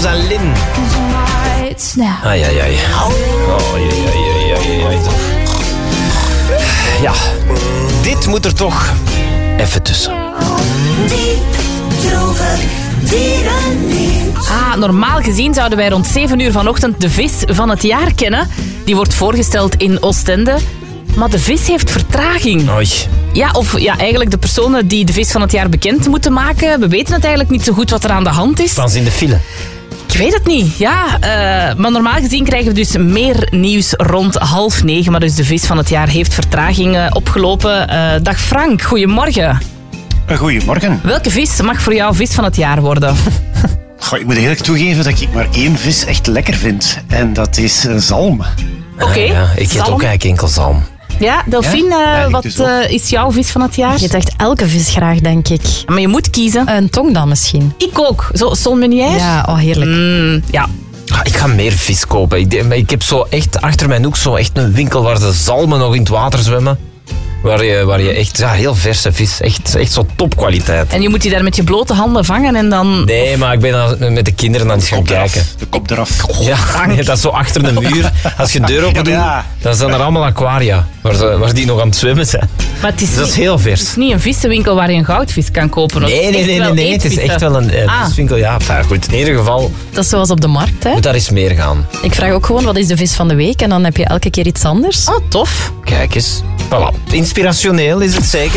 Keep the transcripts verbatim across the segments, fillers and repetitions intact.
Niels en Lin. Ai, ai, ai. Oh, ai, ai, ai, ai, ai. Ja, dit moet er toch even tussen. Diep, droevig, dierennieuws. Ah, normaal gezien zouden wij rond zeven uur vanochtend de vis van het jaar kennen. Die wordt voorgesteld in Oostende. Maar de vis heeft vertraging. Oei. Ja, of ja, eigenlijk de personen die de vis van het jaar bekend moeten maken. We weten het eigenlijk niet zo goed wat er aan de hand is. Staan ze in de file? Ik weet het niet, ja. Uh, maar normaal gezien krijgen we dus meer nieuws rond half negen. Maar dus de vis van het jaar heeft vertraging uh, opgelopen. Uh, dag Frank, goedemorgen. Goedemorgen. Welke vis mag voor jou vis van het jaar worden? Goh, ik moet eerlijk toegeven dat ik maar één vis echt lekker vind. En dat is uh, zalm. Oké, okay, ah, ja. Ik eet ook eigenlijk enkel zalm. Ja, Delphine, ja? Ja, wat dus uh, is jouw vis van het jaar? Je eet echt elke vis graag, denk ik. Maar je moet kiezen. Een tong dan misschien. Ik ook. Zo solmenière? Ja, oh heerlijk. Mm, ja. Ah, ik ga meer vis kopen. Ik, ik heb zo echt achter mijn hoek zo echt een winkel waar de zalmen nog in het water zwemmen. Waar je, waar je echt ja, heel verse vis, echt, echt zo topkwaliteit. En je moet die daar met je blote handen vangen en dan... Nee, maar ik ben dan met de kinderen aan het gaan kijken. De kop eraf. Oh, ja, nee, dat is zo achter de muur. Als je de deur open doet, ja. dan zijn er allemaal aquaria waar, ze, waar die nog aan het zwemmen zijn. Maar het is dus dat niet, is heel vers. Het is niet een vissenwinkel waar je een goudvis kan kopen. Nee, nee, nee, nee, nee. Het is echt wel een uh, ah. viswinkel. Ja, enfin, goed. In ieder geval... Dat is zoals op de markt, hè? Moet daar eens meer gaan. Ik vraag ook gewoon, wat is de vis van de week? En dan heb je elke keer iets anders. Oh, tof. Kijk eens. Voilà. Inspirationeel is het zeker.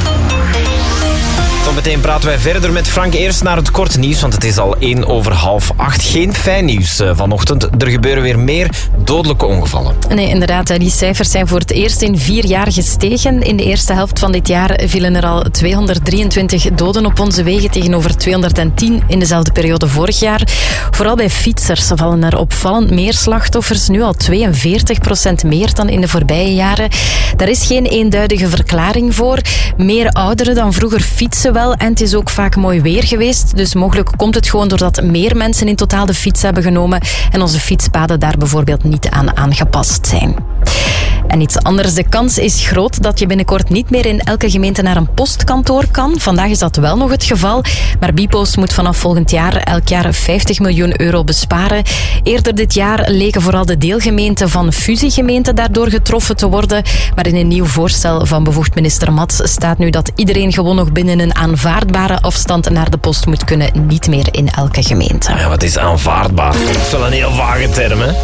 Zometeen praten wij verder met Frank. Eerst naar het korte nieuws, want het is al één over half acht. Geen fijn nieuws vanochtend. Er gebeuren weer meer dodelijke ongevallen. Nee, inderdaad. Die cijfers zijn voor het eerst in vier jaar gestegen. In de eerste helft van dit jaar vielen er al tweehonderddrieëntwintig doden op onze wegen tegenover tweehonderdtien in dezelfde periode vorig jaar. Vooral bij fietsers vallen er opvallend meer slachtoffers. Nu al tweeënveertig procent meer dan in de voorbije jaren. Daar is geen eenduidige verklaring voor. Meer ouderen dan vroeger fietsen wel. En het is ook vaak mooi weer geweest. Dus mogelijk komt het gewoon doordat meer mensen in totaal de fiets hebben genomen en onze fietspaden daar bijvoorbeeld niet aan aangepast zijn. En iets anders. De kans is groot dat je binnenkort niet meer in elke gemeente naar een postkantoor kan. Vandaag is dat wel nog het geval. Maar Bpost moet vanaf volgend jaar elk jaar vijftig miljoen euro besparen. Eerder dit jaar leken vooral de deelgemeenten van fusiegemeenten daardoor getroffen te worden. Maar in een nieuw voorstel van bevoegd minister Mats staat nu dat iedereen gewoon nog binnen een aanvaardbare afstand naar de post moet kunnen. Niet meer in elke gemeente. Ja, wat is aanvaardbaar? Dat is wel een heel vage term, hè?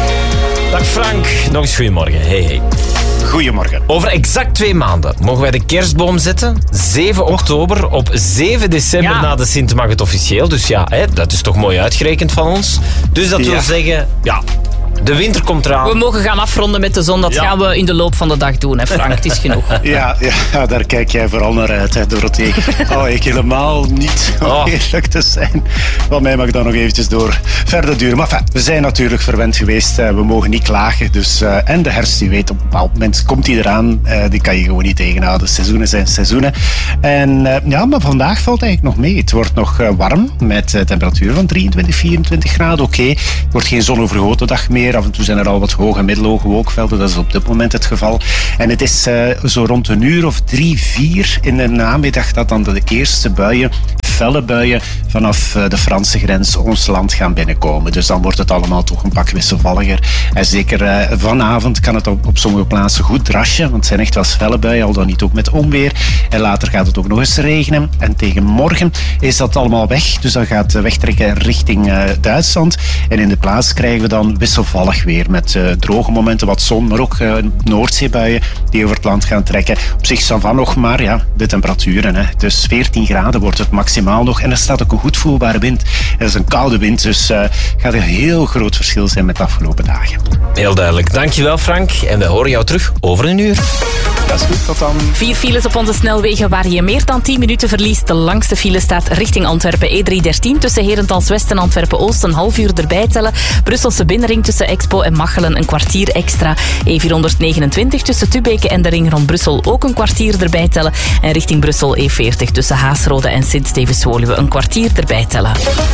Dag Frank, nog eens goedemorgen. Hey, hey. Goedemorgen. Over exact twee maanden mogen wij de kerstboom zetten. zeven oktober. Op zeven december ja. na de Sint mag het officieel. Dus ja, hè, dat is toch mooi uitgerekend van ons. Dus dat ja. wil zeggen, ja, de winter komt eraan. We mogen gaan afronden met de zon. Dat ja. gaan we in de loop van de dag doen, hè Frank. Het is genoeg. Ja, ja, daar kijk jij vooral naar uit, hè, Dorothee. Oh, ik helemaal niet, om oh. eerlijk te zijn. Van mij mag dat nog eventjes door verder duren. Maar enfin, we zijn natuurlijk verwend geweest. We mogen niet klagen. Dus, uh, en de herfst, je weet, op een bepaald moment komt die eraan. Uh, die kan je gewoon niet tegenhouden. Seizoenen zijn seizoenen. En uh, ja, maar vandaag valt eigenlijk nog mee. Het wordt nog uh, warm, met uh, temperatuur van drieëntwintig, vierentwintig graden. Oké, okay. Het wordt geen zonovergoten dag meer. Af en toe zijn er al wat hoge en middelhoge wolkenvelden. Dat is op dit moment het geval. En het is uh, zo rond een uur of drie, vier in de namiddag dat dan de eerste buien, felle buien, vanaf uh, de Franse grens ons land gaan binnenkomen. Dus dan wordt het allemaal toch een pak wisselvalliger. En zeker uh, vanavond kan het op, op sommige plaatsen goed drasje, want het zijn echt wel felle buien, al dan niet ook met onweer. En later gaat het ook nog eens regenen. En tegen morgen is dat allemaal weg. Dus dan gaat het wegtrekken richting uh, Duitsland. En in de plaats krijgen we dan wisselvallig weer met uh, droge momenten, wat zon, maar ook uh, Noordzeebuien die over het land gaan trekken. Op zich zal van nog maar ja, de temperaturen. Hè. Dus veertien graden wordt het maximaal nog. En er staat ook een goed voelbare wind. Het is een koude wind, dus uh, gaat een heel groot verschil zijn met de afgelopen dagen. Heel duidelijk. Dankjewel Frank. En wij horen jou terug over een uur. Dat is goed, tot dan. Vier files op onze snelwegen waar je meer dan tien minuten verliest. De langste file staat richting Antwerpen E driehonderddertien. Tussen Herentals West en Antwerpen Oost een half uur erbij tellen. Brusselse binnenring tussen Expo en Machelen een kwartier extra. E vierhonderdnegenentwintig tussen Tubeke en de ring rond Brussel ook een kwartier erbij tellen. En richting Brussel E veertig tussen Haasrode en Sint-Stevens-Woluwe een kwartier erbij tellen.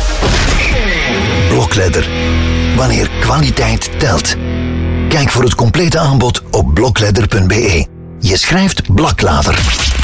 Blokledder. Wanneer kwaliteit telt. Kijk voor het complete aanbod op blokledder punt be. Je schrijft Blaklader.